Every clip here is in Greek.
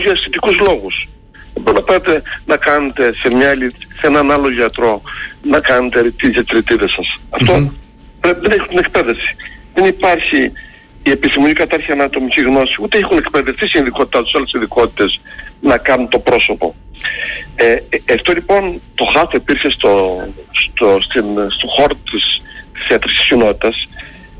για αισθητικούς λόγους. Δεν μπορεί να πάτε να κάνετε σε έναν άλλο γιατρό να κάνετε τις γιατρετίδες σας. Αυτό δεν έχει την εκπαίδευση. Δεν υπάρχει η επιστημονική κατάρχεια ανατομική γνώση, ούτε έχουν εκπαιδευτεί στην ειδικότητά τους άλλες ειδικότητες να κάνουν το πρόσωπο. Αυτό λοιπόν το χάθο υπήρχε στο χώρο της ιατρικής κοινότητας.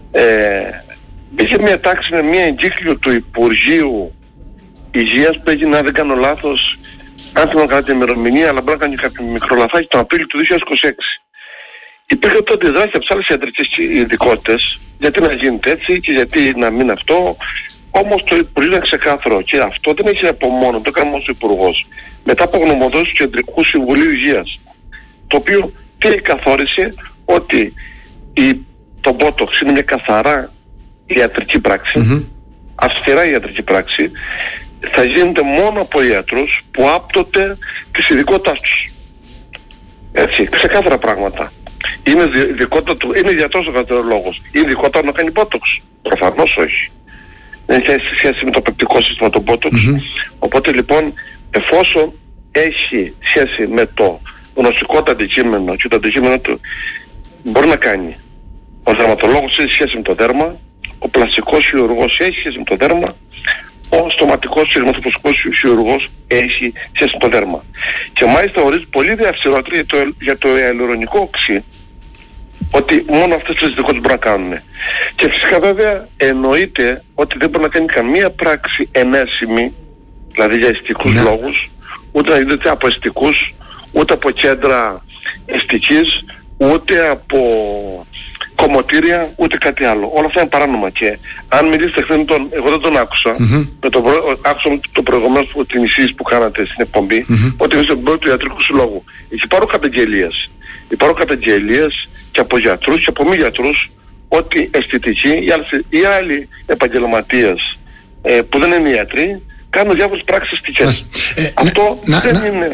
Είχε μια τάξη με μια εγκύκλιο του Υπουργείου Υγείας που έγινε, αν δεν κάνω λάθος, αν θυμάμαι καλά την ημερομηνία, αλλά μπορεί να κάνει κάποιο μικρό λαθάκι, τον Απρίλιο του 2026. Υπήρχε τότε δράση από τις άλλες ιατρικές ειδικότητες, γιατί να γίνεται έτσι και γιατί να μην αυτό. Όμως το Υπουργείο είναι ξεκάθαρο και αυτό δεν έχει από μόνο, το έκανε όμως ο Υπουργός. Μετά από γνωμοδότηση του Κεντρικού Συμβουλίου Υγείας, το οποίο τι καθόρισε, ότι το Botox είναι μια καθαρά ιατρική πράξη, αυστηρά ιατρική πράξη, θα γίνεται μόνο από ιατρούς που άπτονται της ειδικότητάς τους. Έτσι, ξεκάθαρα πράγματα. Είναι ειδικότητα του, είναι ιατρός ο κατερολόγος. Είναι ειδικότητα να κάνει Botox. Προφανώς όχι. Δεν έχει σχέση με το πεπτικό σύστημα του Botox. Οπότε λοιπόν, εφόσον έχει σχέση με το γνωστικό το αντικείμενο και το αντικείμενο του μπορεί να κάνει. Ο δερματολόγος έχει σχέση με το δέρμα, ο πλαστικός χειρουργός έχει σχέση με το δέρμα, ο στοματικός και ρηματοπλαστικός χειρουργός έχει σχέση με το δέρμα. Και μάλιστα ορίζει πολύ αυστηρότερα για το ιαλουρονικό οξύ, ότι μόνο αυτές τις ειδικότητες μπορούν να κάνουν. Και φυσικά βέβαια εννοείται ότι δεν μπορεί να κάνει καμία πράξη ενέσιμη, δηλαδή για αισθητικούς λόγους, ούτε να γίνεται από αισθητικούς, ούτε από κέντρα αισθητικής, ούτε από κομμωτήρια, ούτε κάτι άλλο. Όλα αυτά είναι παράνομα και αν μιλήσετε χθες εγώ δεν τον άκουσα, άκουσα το προηγούμενο την εισήγηση που κάνατε στην εκπομπή, ότι είναι στον πρώτο του ιατρικού συλλόγου. Υπάρχουν καταγγελίες. Υπάρχουν καταγγελίες και από γιατρούς και από μη γιατρούς ότι αισθητικοί ή άλλοι επαγγελματίες που δεν είναι ιατροί κάνουν διάφορες πράξεις αισθητικές. Αυτό δεν είναι.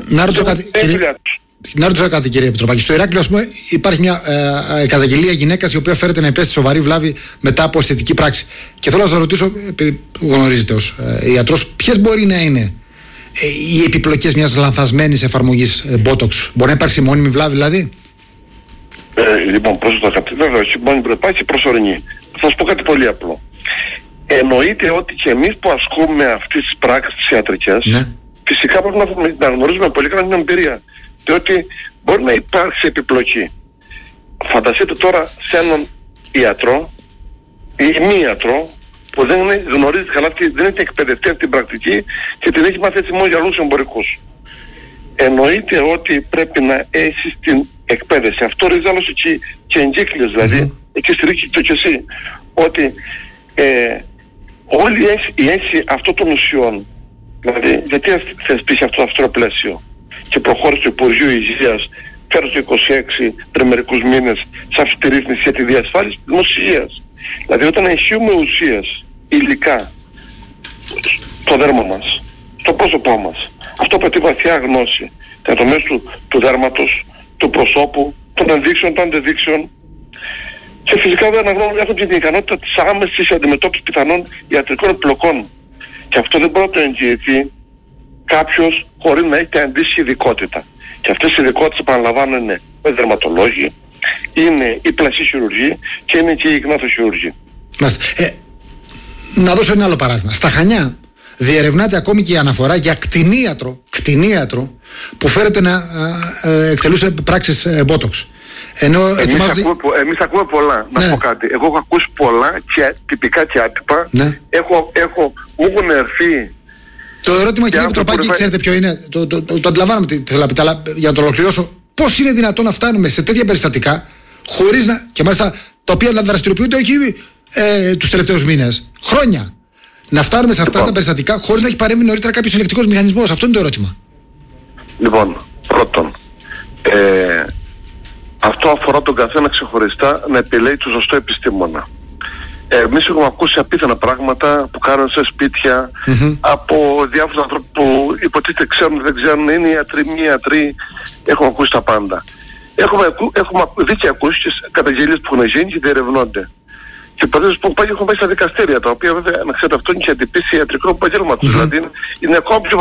Να ρωτήσω κάτι, κύριε Επιτροπάκη. Στο Ηράκλειο, ας πούμε, υπάρχει μια καταγγελία γυναίκας η οποία φέρεται να υπέστη σοβαρή βλάβη μετά από αισθητική πράξη. Και θέλω να σας ρωτήσω, επειδή γνωρίζετε ως ιατρός, ποιες μπορεί να είναι οι επιπλοκές μιας λανθασμένης εφαρμογής Botox? Μπορεί να υπάρξει μόνιμη βλάβη, δηλαδή? Λοιπόν, βέβαια, όχι μόνιμη, υπάρχει προσωρινή. Θα σας πω κάτι πολύ απλό. Εννοείται ότι και εμείς που ασκούμε αυτές τις πράξεις τις ιατρικές, φυσικά πρέπει να γνωρίζουμε πολύ καλά την εμπειρία. Διότι μπορεί να υπάρξει επιπλοκή. Φανταστείτε τώρα σε έναν ιατρό ή μη ιατρό που δεν γνωρίζει καλά, δεν έχει εκπαιδευτεί αυτή την πρακτική και την έχει μάθει έτσι μόνο για λόγους εμπορικούς. Εννοείται ότι πρέπει να έχεις την εκπαίδευση. Αυτό ορίζει άλλως και εγκύκλιος, δηλαδή εκεί στηρίξει το και εσύ. Ότι όλη η αίσθηση αυτών των ουσιών, δηλαδή γιατί θεσπίσει αυτό το αυστηρό πλαίσιο και προχώρησε το Υπουργείο Υγείας φέρος το 26 πριν μερικούς μήνες σε αυτή τη ρύθμιση για τη διασφάλιση της δημόσιας υγείας. Δηλαδή όταν ισχύουμε ουσίες υλικά στο δέρμα μας, στο πρόσωπό μας, αυτό απαιτεί βαθιά γνώση για το μέσο του δέρματος, του προσώπου, των ενδείξεων, των αντεδείξεων και φυσικά δεν αναγνωρίζουν την ικανότητα της άμεσης αντιμετώπισης πιθανών ιατρικών επιπλοκών. Και αυτό δεν μπορεί να το εγγυηθεί κάποιος χωρίς να έχει την αντίστοιχη ειδικότητα. Και αυτές οι ειδικότητες, επαναλαμβάνω, είναι οι δερματολόγοι, είναι οι πλαστικοί χειρουργοί και είναι και οι γνάθοχειρουργοί. Να δώσω ένα άλλο παράδειγμα. Στα Χανιά διερευνάται ακόμη και η αναφορά για κτηνίατρο που φέρεται να εκτελούσε πράξεις Botox. Εμείς ακούμε πολλά, να πω κάτι. Εγώ έχω ακούσει πολλά και τυπικά και άτυπα. Μου έχουν έρθει. Το ερώτημα, κύριε Επιτροπάκη, ξέρετε ποιο είναι? Το αντιλαμβάνομαι τι θέλω να πείτε, αλλά για να το ολοκληρώσω, πώς είναι δυνατόν να φτάνουμε σε τέτοια περιστατικά χωρίς να. Και μάλιστα τα οποία να δραστηριοποιούνται όχι τους τελευταίους μήνες, χρόνια. Να φτάνουμε σε αυτά τα περιστατικά χωρίς να έχει παρέμβει νωρίτερα κάποιος ελεκτικός μηχανισμός? Αυτό είναι το ερώτημα. Λοιπόν, πρώτον, αυτό αφορά τον καθένα ξεχωριστά να επιλέγει το σωστό επιστήμονα. Εμείς έχουμε ακούσει απίθανα πράγματα που κάνουν σε σπίτια από διάφορους ανθρώπους που υποτίθεται ξέρουν, δεν ξέρουν, είναι ιατροί, μη ιατροί. Έχουμε ακούσει τα πάντα. Έχουμε δει και ακούσει τις καταγγελίες που έχουν γίνει και διερευνώνται. Και παραδείγματος που έχουν πάει στα δικαστήρια, τα οποία βέβαια, να ξέρετε, αυτό είναι και αντιπίση ιατρικού επαγγέλματος. Δηλαδή είναι ακόμα πιο